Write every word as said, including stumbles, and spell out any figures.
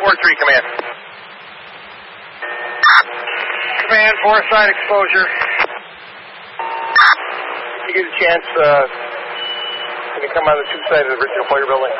four three, command. Command, four side exposure. If you get a chance, uh, can you come on the two side of the original fire building?